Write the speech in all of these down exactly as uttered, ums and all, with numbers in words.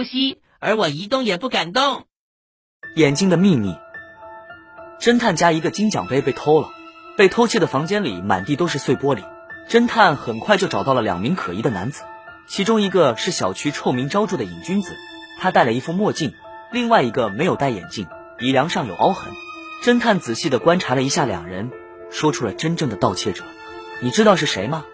呼吸，而我一动也不敢动。 眼睛的秘密。侦探家一个金奖杯被偷了，被偷窃的房间里满地都是碎玻璃。侦探很快就找到了两名可疑的男子，其中一个是小区臭名昭著的瘾君子，他戴了一副墨镜，另外一个没有戴眼镜，鼻梁上有凹痕。侦探仔细地观察了一下两人，说出了真正的盗窃者。你知道是谁吗？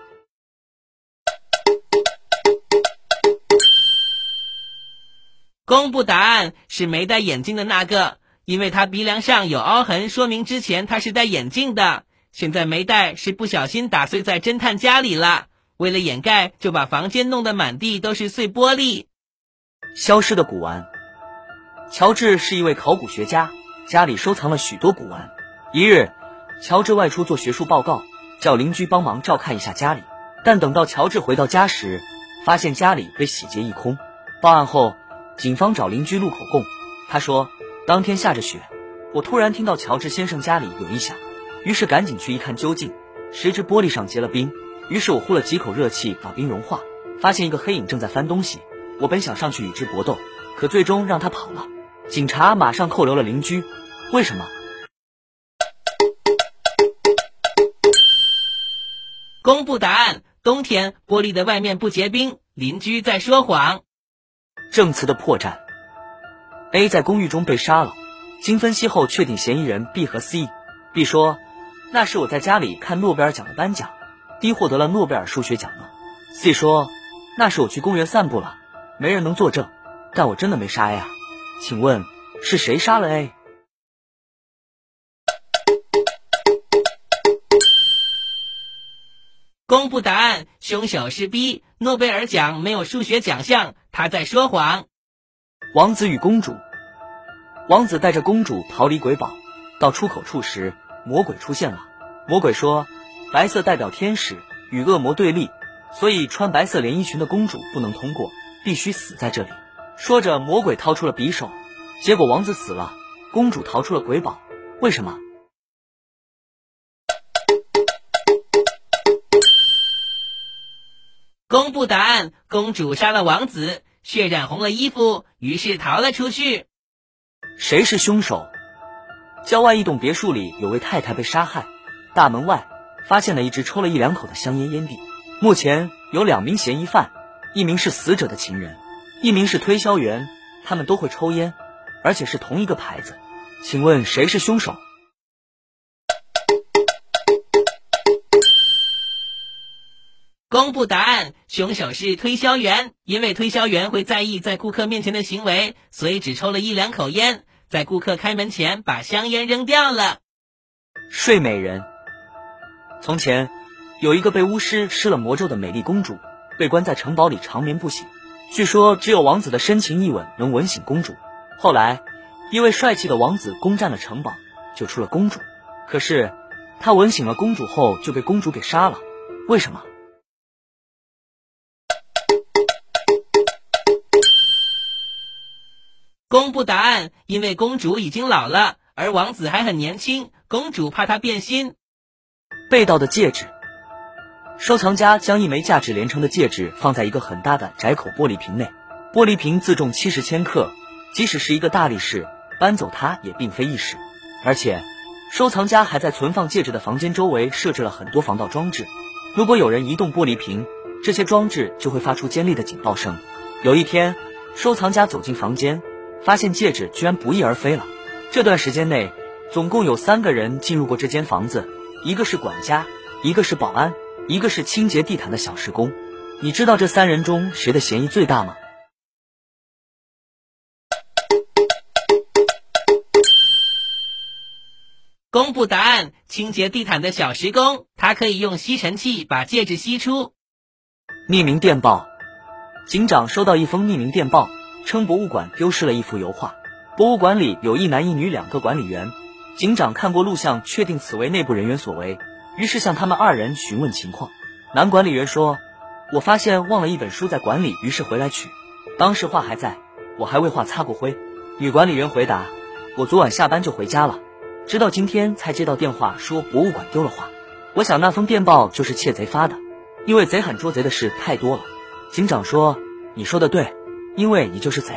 公布答案，是没戴眼镜的那个，因为他鼻梁上有凹痕，说明之前他是戴眼镜的，现在没戴是不小心打碎在侦探家里了，为了掩盖就把房间弄得满地都是碎玻璃。 消失的古玩。乔治是一位考古学家，家里收藏了许多古玩。一日，乔治外出做学术报告，叫邻居帮忙照看一下家里，但等到乔治回到家时，发现家里被洗劫一空。报案后，警方找邻居录口供，他说当天下着雪，我突然听到乔治先生家里有异响，于是赶紧去一看究竟，谁知玻璃上结了冰，于是我呼了几口热气把冰融化，发现一个黑影正在翻东西，我本想上去与之搏斗，可最终让他跑了。警察马上扣留了邻居，为什么？ 公布答案，冬天玻璃的外面不结冰，邻居在说谎。 证词的破绽。 A 在公寓中被杀了，经分析后确定嫌疑人 B 和 C。 B 说那是我在家里看诺贝尔奖的颁奖， D 获得了诺贝尔数学奖呢。 C 说那是我去公园散步了，没人能作证，但我真的没杀 A 啊。请问是谁杀了 A？ 公布答案，凶手是 B， 诺贝尔奖没有数学奖项，他在说谎。 王子与公主。王子带着公主逃离鬼堡，到出口处时，魔鬼出现了。魔鬼说白色代表天使，与恶魔对立，所以穿白色连衣裙的公主不能通过，必须死在这里。说着，魔鬼掏出了匕首，结果王子死了，公主逃出了鬼堡。为什么？ 公布答案，公主杀了王子，血染红了衣服，于是逃了出去。 谁是凶手？郊外一栋别墅里有位太太被杀害，大门外发现了一只抽了一两口的香烟烟蒂。目前有两名嫌疑犯，一名是死者的情人，一名是推销员，他们都会抽烟，而且是同一个牌子。请问谁是凶手？ 公布答案，凶手是推销员，因为推销员会在意在顾客面前的行为，所以只抽了一两口烟，在顾客开门前把香烟扔掉了。 睡美人。从前有一个被巫师施了魔咒的美丽公主，被关在城堡里长眠不醒，据说只有王子的深情一吻能吻醒公主。后来一位帅气的王子攻占了城堡，救出了公主，可是他吻醒了公主后就被公主给杀了，为什么？ 公布答案，因为公主已经老了，而王子还很年轻，公主怕他变心。 被盗的戒指。收藏家将一枚价值连城的戒指放在一个很大的窄口玻璃瓶内，玻璃瓶自重七十千克，即使是一个大力士搬走它也并非易事。而且收藏家还在存放戒指的房间周围设置了很多防盗装置，如果有人移动玻璃瓶，这些装置就会发出尖利的警报声。有一天，收藏家走进房间，发现戒指居然不翼而飞了。这段时间内，总共有三个人进入过这间房子，一个是管家，一个是保安，一个是清洁地毯的小时工。你知道这三人中谁的嫌疑最大吗？ 公布答案，清洁地毯的小时工，他可以用吸尘器把戒指吸出。 匿名电报。警长收到一封匿名电报，称博物馆丢失了一幅油画。博物馆里有一男一女两个管理员，警长看过录像，确定此为内部人员所为，于是向他们二人询问情况。男管理员说，我发现忘了一本书在馆里，于是回来取，当时画还在，我还为画擦过灰。女管理员回答，我昨晚下班就回家了，直到今天才接到电话说博物馆丢了画。我想那封电报就是窃贼发的，因为贼喊捉贼的事太多了。警长说，你说的对，因为你就是贼。